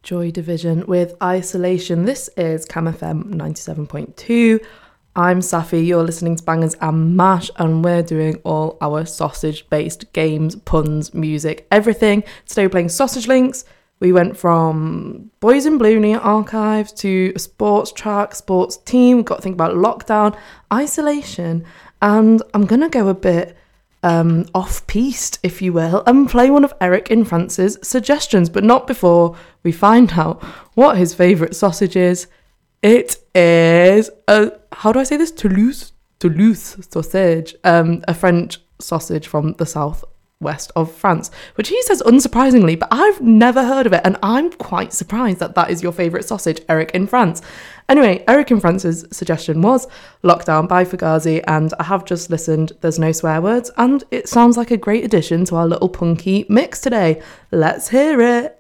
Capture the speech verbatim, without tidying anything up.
Joy Division with Isolation. This is Cam F M ninety-seven point two. I'm Safi, you're listening to Bangers and Mash, and we're doing all our sausage-based games, puns, music, everything. Today we're playing Sausage Links. We went from Boys in Blue near Archives to a sports track, sports team. We've got to think about lockdown, isolation, and I'm going to go a bit um, off-piste, if you will, and play one of Eric in France's suggestions, but not before we find out what his favourite sausage is. It is, a, how do I say this? Toulouse? Toulouse sausage, um, a French sausage from the south west of France, which he says unsurprisingly, but I've never heard of it, and I'm quite surprised that that is your favourite sausage, Eric in France. Anyway, Eric in France's suggestion was Lockdown by Fugazi, and I have just listened, there's no swear words, and it sounds like a great addition to our little punky mix today. Let's hear it.